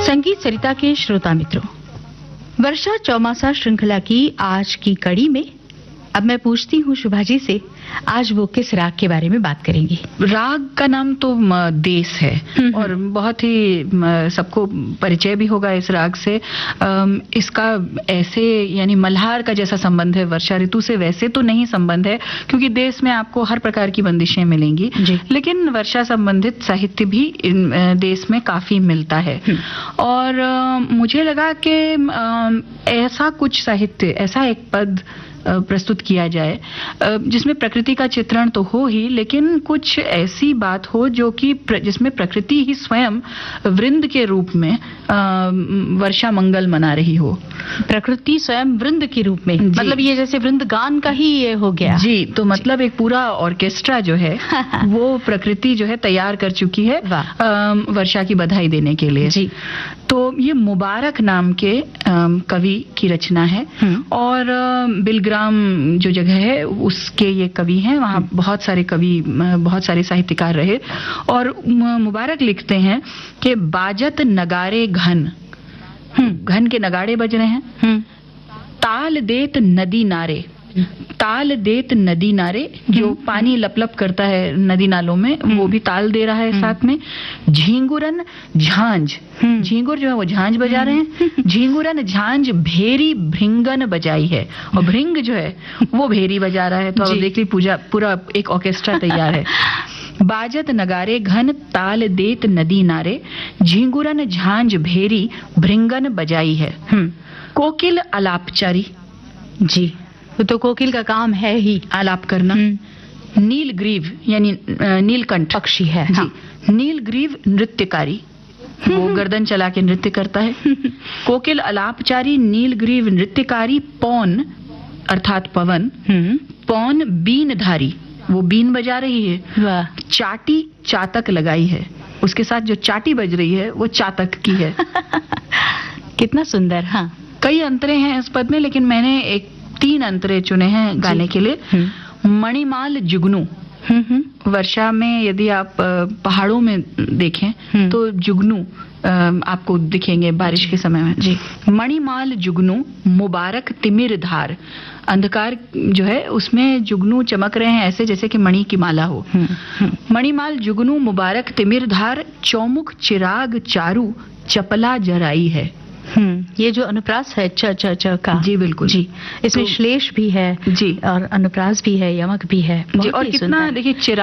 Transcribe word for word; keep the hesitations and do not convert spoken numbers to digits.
संगीत सरिता के श्रोता मित्रों, वर्षा चौमासा श्रृंखला की आज की कड़ी में अब मैं पूछती हूँ शुभा जी से, आज वो किस राग के बारे में बात करेंगी? राग का नाम तो देश है और बहुत ही सबको परिचय भी होगा इस राग से। इसका ऐसे यानी मल्हार का जैसा संबंध है वर्षा ऋतु से, वैसे तो नहीं संबंध है क्योंकि देश में आपको हर प्रकार की बंदिशें मिलेंगी, लेकिन वर्षा संबंधित साहित्य भी देश में काफी मिलता है। और मुझे लगा कि ऐसा कुछ साहित्य, ऐसा एक पद प्रस्तुत किया जाए जिसमें प्रकृति का चित्रण तो हो ही, लेकिन कुछ ऐसी बात हो जो कि प्र, जिसमें प्रकृति ही स्वयं वृंद के रूप में वर्षा मंगल मना रही हो। प्रकृति स्वयं वृंद के रूप में, मतलब ये जैसे वृंद गान का ही ये हो गया जी। तो मतलब एक पूरा ऑर्केस्ट्रा जो है वो प्रकृति जो है तैयार कर चुकी है वर्षा की बधाई देने के लिए जी। तो ये मुबारक नाम के कवि की रचना है और बिलग्राम जो जगह है उसके ये कवि हैं। वहाँ बहुत सारे कवि, बहुत सारे साहित्यकार रहे और मुबारक लिखते हैं कि बाजत नगारे घन, घन के नगाड़े बज रहे हैं, ताल देत नदी नारे, ताल देत नदी नारे, जो पानी लपलप करता है नदी नालों में वो भी ताल दे रहा है साथ में। झींगुरन झांझ, झींगुर जो है वो झांझ बजा रहे हैं, झींगुरन झांझ भेरी भृंगन बजाई है और भृंग जो है वो भेरी बजा रहा है। तो अब देख ली पूजा, पूरा एक ऑर्केस्ट्रा तैयार है। बाजत नगारे घन ताल देत नदी नारे, झींगुरन झांझ भेरी भृंगन बजाई है। कोकिल अलापचारी जी, तो कोकिल का काम है ही आलाप करना। नीलग्रीव यानी नीलकंठ पक्षी है हाँ। नीलग्रीव नृत्यकारी, वो गर्दन चला के नृत्य करता है। कोकिल अलापचारी नीलग्रीव नृत्यकारी, पौन अर्थात पवन, पौन बीनधारी, वो बीन बजा रही है। चाटी चातक लगाई है, उसके साथ जो चाटी बज रही है वो चातक की है। कितना सुंदर। हाँ, कई अंतरे हैं इस पद में, लेकिन मैंने एक तीन अंतरे चुने हैं गाने के लिए। मणिमाल जुगनू, वर्षा में यदि आप पहाड़ों में देखें तो जुगनू आपको दिखेंगे बारिश के समय में जी। मणिमाल जुगनू मुबारक तिमिर धार, अंधकार जो है उसमें जुगनू चमक रहे हैं ऐसे जैसे कि मणि की माला हो। मणिमाल जुगनू मुबारक तिमिर धार, चौमुख चिराग चारू चपला जराई है। हम्म, ये जो अनुप्रास है च च च का जी बिल्कुल जी, इसमें तो, श्लेष भी है जी और अनुप्रास भी है, यमक भी है जी। और कितना देखिए चिराग